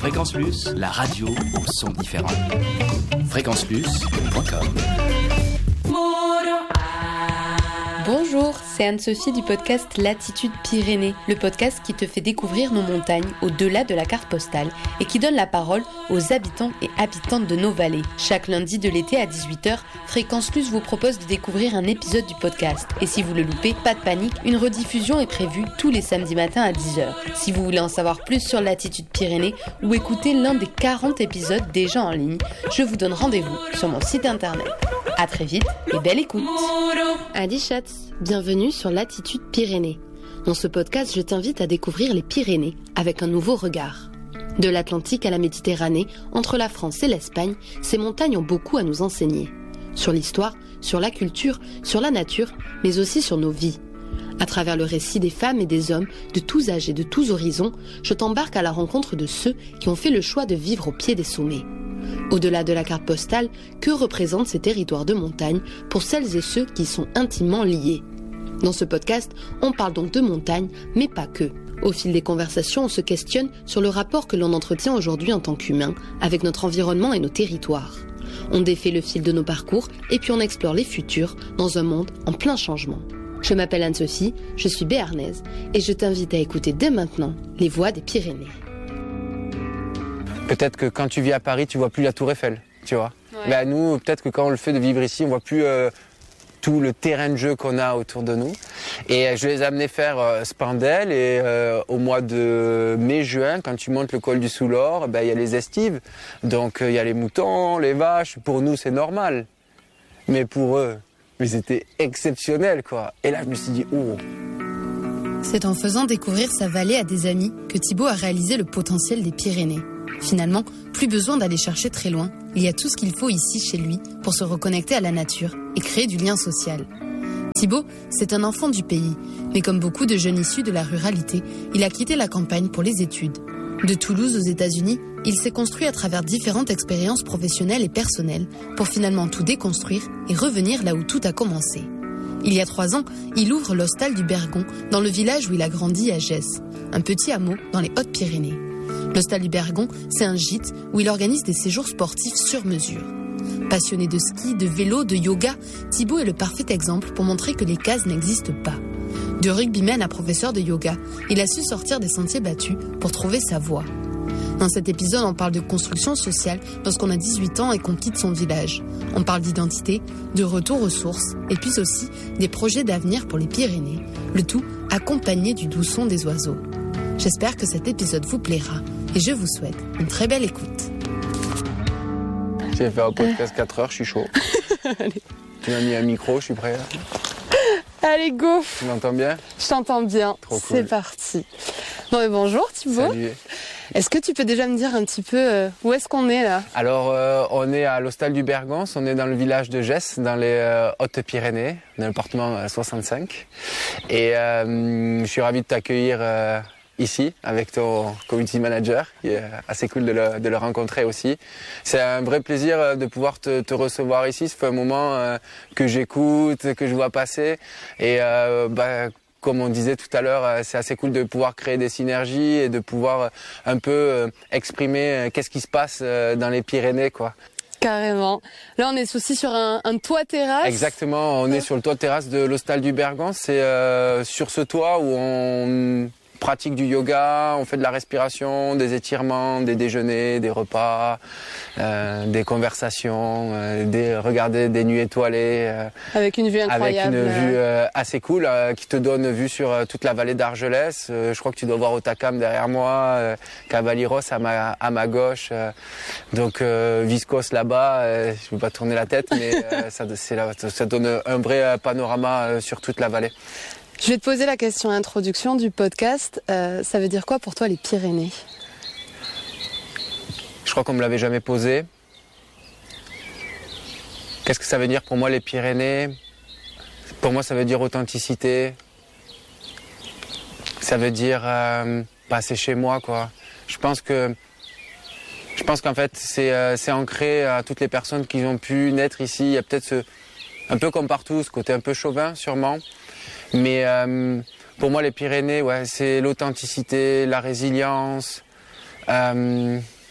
Fréquence Plus, la radio au son différent. fréquenceplus.com. Bonjour, c'est Anne-Sophie du podcast Latitude Pyrénées, le podcast qui te fait découvrir nos montagnes au-delà de la carte postale et qui donne la parole aux habitants et habitantes de nos vallées. Chaque lundi de l'été à 18h, Fréquence Plus vous propose de découvrir un épisode du podcast. Et si vous le loupez, pas de panique, une rediffusion est prévue tous les samedis matins à 10h. Si vous voulez en savoir plus sur Latitude Pyrénées ou écouter l'un des 40 épisodes déjà en ligne, je vous donne rendez-vous sur mon site internet. À très vite et belle écoute. Adi Schatz, bienvenue sur Latitude Pyrénées. Dans ce podcast, je t'invite à découvrir les Pyrénées avec un nouveau regard. De l'Atlantique à la Méditerranée, entre la France et l'Espagne, ces montagnes ont beaucoup à nous enseigner. Sur l'histoire, sur la culture, sur la nature, mais aussi sur nos vies. À travers le récit des femmes et des hommes, de tous âges et de tous horizons, je t'embarque à la rencontre de ceux qui ont fait le choix de vivre au pied des sommets. Au-delà de la carte postale, que représentent ces territoires de montagne pour celles et ceux qui y sont intimement liés ? Dans ce podcast, on parle donc de montagne, mais pas que. Au fil des conversations, on se questionne sur le rapport que l'on entretient aujourd'hui en tant qu'humain avec notre environnement et nos territoires. On défait le fil de nos parcours et puis on explore les futurs dans un monde en plein changement. Je m'appelle Anne-Sophie, je suis béarnaise et je t'invite à écouter dès maintenant les voix des Pyrénées. Peut-être que quand tu vis à Paris, tu vois plus la Tour Eiffel, tu vois. Ouais. Ben nous, peut-être que quand on le fait de vivre ici, on voit plus tout le terrain de jeu qu'on a autour de nous. Et je les ai amenés faire Spandel et au mois de mai-juin, quand tu montes le col du Soulor, ben il y a les estives. Donc il y a les moutons, les vaches. Pour nous, c'est normal. Mais pour eux, mais c'était exceptionnel, quoi. Et là, je me suis dit, oh. C'est en faisant découvrir sa vallée à des amis que Thibaut a réalisé le potentiel des Pyrénées. Finalement, plus besoin d'aller chercher très loin. Il y a tout ce qu'il faut ici, chez lui, pour se reconnecter à la nature et créer du lien social. Thibaut, c'est un enfant du pays, mais comme beaucoup de jeunes issus de la ruralité, il a quitté la campagne pour les études. De Toulouse aux États-Unis, il s'est construit à travers différentes expériences professionnelles et personnelles pour finalement tout déconstruire et revenir là où tout a commencé. Il y a 3 ans, il ouvre l'hostal du Bergon dans le village où il a grandi à Gesse, un petit hameau dans les Hautes-Pyrénées. L'hostal du Bergon, c'est un gîte où il organise des séjours sportifs sur mesure. Passionné de ski, de vélo, de yoga, Thibaut est le parfait exemple pour montrer que les cases n'existent pas. De rugbyman à professeur de yoga, il a su sortir des sentiers battus pour trouver sa voie. Dans cet épisode, on parle de construction sociale lorsqu'on a 18 ans et qu'on quitte son village. On parle d'identité, de retour aux sources, et puis aussi des projets d'avenir pour les Pyrénées, le tout accompagné du doux son des oiseaux. J'espère que cet épisode vous plaira et je vous souhaite une très belle écoute. J'ai fait un podcast 4 heures, je suis chaud. Tu m'as mis un micro, je suis prêt. Allez, go! Tu m'entends bien? Je t'entends bien. Trop cool. C'est parti. Bon, et bonjour Thibaut. Salut. Est-ce que tu peux déjà me dire un petit peu où est-ce qu'on est là? Alors, on est à l'hostal du Bergon, on est dans le village de Gesse, dans les Hautes-Pyrénées, dans le département 65. Et je suis ravi de t'accueillir ici avec ton community manager, qui est assez cool de le rencontrer aussi. C'est un vrai plaisir de pouvoir te recevoir ici. Ça fait un moment que j'écoute, que je vois passer. Et comme on disait tout à l'heure, c'est assez cool de pouvoir créer des synergies et de pouvoir un peu exprimer qu'est-ce qui se passe dans les Pyrénées, quoi. Carrément. Là, on est aussi sur un toit terrasse. Exactement, on est sur le toit terrasse de l'hostal du Bergon. C'est sur ce toit où on pratique du yoga, on fait de la respiration, des étirements, des déjeuners, des repas, des conversations, regarder des nuits étoilées. Avec une vue incroyable. Avec une vue assez cool qui te donne vue sur toute la vallée d'Argelès. Je crois que tu dois voir Otakam derrière moi, Cavaliros à ma gauche. Donc Viscos là-bas, je ne veux pas tourner la tête, mais ça donne un vrai panorama sur toute la vallée. Je vais te poser la question introduction du podcast. Ça veut dire quoi pour toi les Pyrénées ? Je crois qu'on me l'avait jamais posé. Qu'est-ce que ça veut dire pour moi les Pyrénées ? Pour moi, ça veut dire authenticité. Ça veut dire c'est chez moi, quoi. Je pense qu'en fait, c'est ancré à toutes les personnes qui ont pu naître ici. Il y a peut-être un peu comme partout, ce côté un peu chauvin, sûrement. Mais pour moi, les Pyrénées, ouais, c'est l'authenticité, la résilience,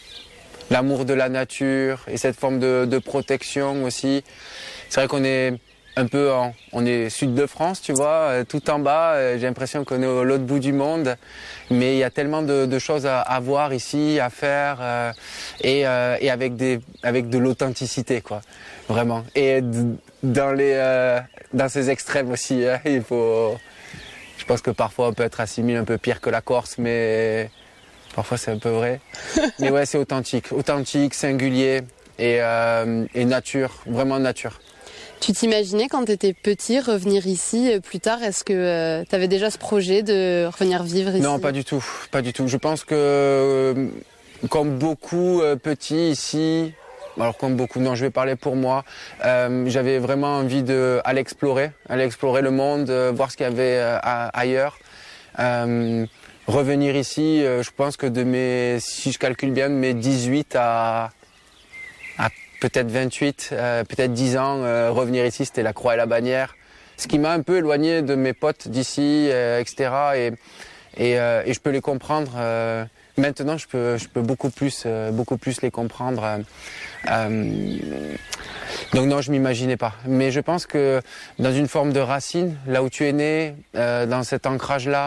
l'amour de la nature et cette forme de protection aussi. C'est vrai qu'on est un peu, on est sud de France, tu vois, tout en bas. J'ai l'impression qu'on est à l'autre bout du monde, mais il y a tellement de choses à voir ici, à faire, et avec de l'authenticité, quoi, vraiment. Et dans ces extrêmes aussi, hein, je pense que parfois on peut être assimilé un peu pire que la Corse, mais parfois c'est un peu vrai. Mais ouais, c'est authentique, singulier et nature, vraiment nature. Tu t'imaginais quand tu étais petit revenir ici plus tard? Est-ce que tu avais déjà ce projet de revenir vivre ici? Non, pas du tout. Je pense que comme beaucoup petits ici, alors comme beaucoup, non, je vais parler pour moi, j'avais vraiment envie d'aller explorer le monde, voir ce qu'il y avait ailleurs. Revenir ici, je pense que si je calcule bien, de mes 18 à peut-être 28, peut-être 10 ans, revenir ici, c'était la croix et la bannière. Ce qui m'a un peu éloigné de mes potes d'ici, etc. Et je peux les comprendre. Maintenant, je peux beaucoup plus les comprendre. Donc non, je m'imaginais pas. Mais je pense que dans une forme de racine, là où tu es né, dans cet ancrage-là,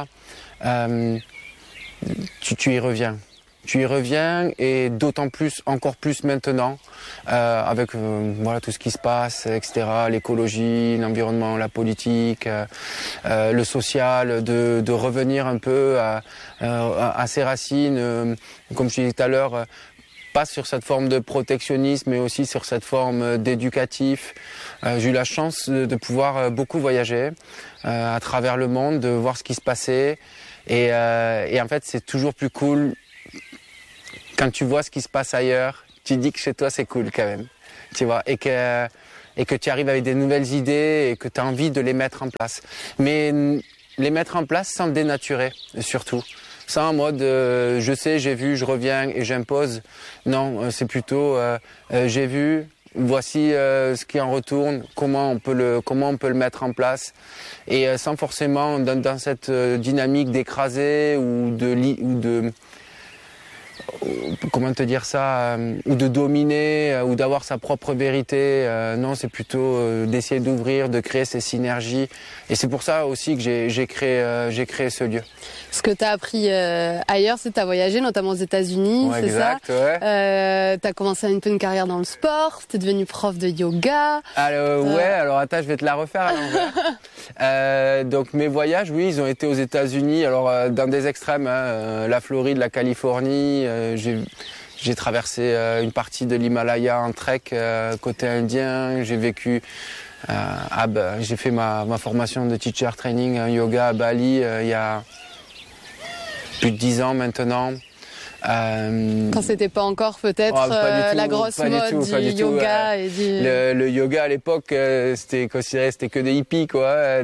tu y reviens. Tu y reviens et d'autant plus, encore plus maintenant, avec voilà tout ce qui se passe, etc. L'écologie, l'environnement, la politique, le social, de revenir un peu à ses racines, comme je disais tout à l'heure, pas sur cette forme de protectionnisme, mais aussi sur cette forme d'éducatif. J'ai eu la chance de pouvoir beaucoup voyager à travers le monde, de voir ce qui se passait, et en fait c'est toujours plus cool. Quand tu vois ce qui se passe ailleurs, tu dis que chez toi c'est cool quand même, tu vois, et que tu arrives avec des nouvelles idées et que tu as envie de les mettre en place. Mais les mettre en place sans dénaturer, surtout. Sans en mode je sais, j'ai vu, je reviens et j'impose. Non, c'est plutôt j'ai vu, voici ce qui en retourne, comment on peut le mettre en place, et sans forcément dans cette dynamique d'écraser ou de comment te dire ça, ou de dominer, ou d'avoir sa propre vérité. Non, c'est plutôt d'essayer d'ouvrir, de créer ces synergies. Et c'est pour ça aussi que j'ai créé ce lieu. Ce que tu as appris ailleurs, c'est que tu as voyagé, notamment aux États-Unis, ouais, c'est exact, ça? Ouais. Tu as commencé un peu une carrière dans le sport, tu es devenu prof de yoga. Ouais, alors attends, je vais te la refaire à l'envers. Donc mes voyages, oui, ils ont été aux États-Unis, alors dans des extrêmes, hein, la Floride, la Californie. J'ai traversé une partie de l'Himalaya en trek côté indien. J'ai vécu j'ai fait ma formation de teacher training en yoga à Bali il y a plus de 10 ans maintenant. Quand c'était pas encore peut-être la grosse mode du yoga et du... Le yoga à l'époque, c'était considéré, c'était que des hippies, quoi.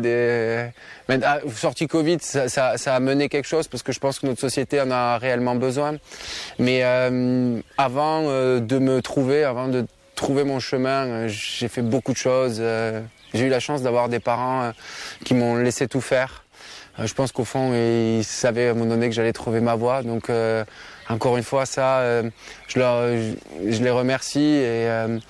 Sorti Covid, ça a mené quelque chose parce que je pense que notre société en a réellement besoin. Mais avant de trouver mon chemin, j'ai fait beaucoup de choses. J'ai eu la chance d'avoir des parents qui m'ont laissé tout faire. Je pense qu'au fond, ils savaient à un moment donné que j'allais trouver ma voie. Donc, encore une fois, ça, je les remercie et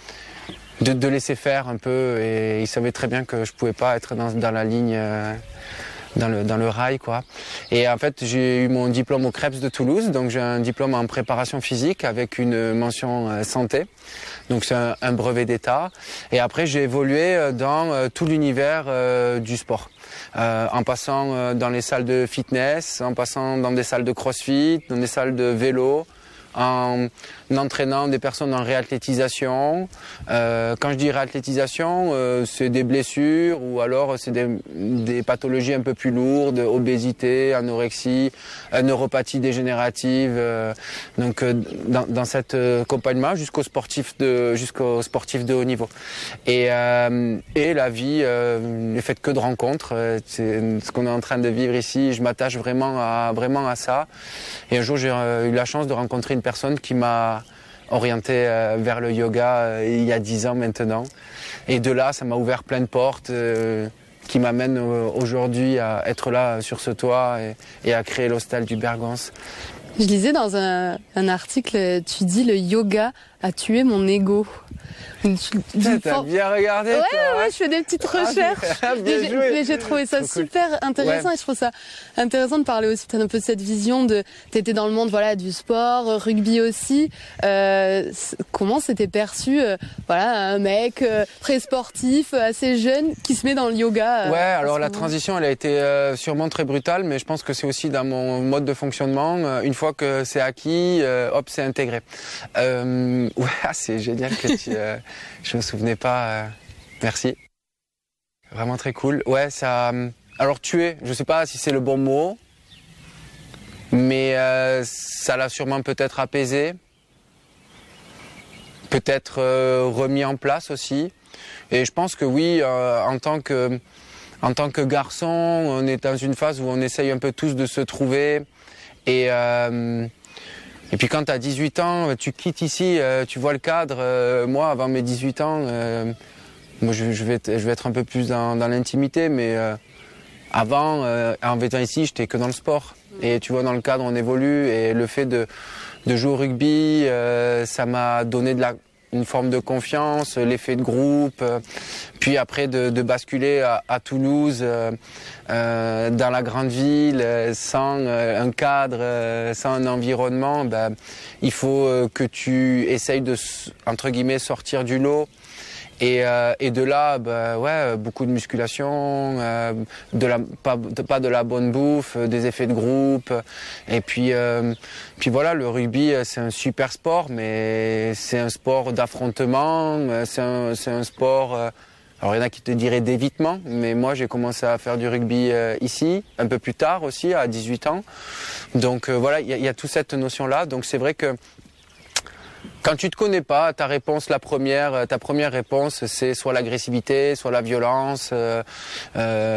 de laisser faire un peu. Et ils savaient très bien que je pouvais pas être dans la ligne, dans le rail, quoi. Et en fait, j'ai eu mon diplôme au Krebs de Toulouse. Donc, j'ai un diplôme en préparation physique avec une mention santé. Donc, c'est un brevet d'État. Et après, j'ai évolué dans tout l'univers du sport. En passant dans les salles de fitness, en passant dans des salles de crossfit, dans des salles de vélo, en entraînant des personnes en réathlétisation. Quand je dis réathlétisation, c'est des blessures ou alors c'est des pathologies un peu plus lourdes, obésité, anorexie, neuropathie dégénérative. Donc dans cet accompagnement jusqu'aux sportifs de haut niveau. Et la vie n'est faite que de rencontres. C'est ce qu'on est en train de vivre ici. Je m'attache vraiment à ça. Et un jour, j'ai eu la chance de rencontrer une personne qui m'a orienté vers le yoga il y a 10 ans maintenant. Et de là, ça m'a ouvert plein de portes qui m'amènent aujourd'hui à être là sur ce toit et à créer l'hostel du Bergance. Je lisais dans un article, tu dis le yoga a tué mon ego. T'as bien regardé. Ouais, je fais des petites recherches. Mais j'ai trouvé ça super intéressant et je trouve ça intéressant de parler aussi peut-être un peu de cette vision de t'étais dans le monde du sport, rugby aussi. Comment c'était perçu un mec très sportif, assez jeune qui se met dans le yoga. Ouais, alors la transition elle a été sûrement très brutale, mais je pense que c'est aussi dans mon mode de fonctionnement. Une fois que c'est acquis, hop, c'est intégré. C'est génial que tu. Je me souvenais pas. Merci. Vraiment très cool. Ouais, ça. Alors tuer, je sais pas si c'est le bon mot, mais ça l'a sûrement peut-être apaisé, peut-être remis en place aussi. Et je pense que oui, en tant que garçon, on est dans une phase où on essaye un peu tous de se trouver. Et puis quand tu as 18 ans, tu quittes ici, tu vois le cadre. Moi, avant mes 18 ans, moi, je vais être un peu plus dans l'intimité, mais avant, en étant ici, j'étais que dans le sport. Et tu vois, dans le cadre, on évolue. Et le fait de jouer au rugby, ça m'a donné une forme de confiance, l'effet de groupe, puis après de basculer à Toulouse, dans la grande ville, sans un cadre, sans un environnement, il faut que tu essayes de, entre guillemets, sortir du lot. Et de là, beaucoup de musculation, pas de la bonne bouffe, des effets de groupe. Et puis voilà, le rugby, c'est un super sport, mais c'est un sport d'affrontement, c'est un sport. Alors il y en a qui te diraient d'évitement, mais moi j'ai commencé à faire du rugby ici, un peu plus tard aussi, à 18 ans. Donc il y a toute cette notion-là. Donc c'est vrai que quand tu te connais pas, ta première réponse, c'est soit l'agressivité, soit la violence.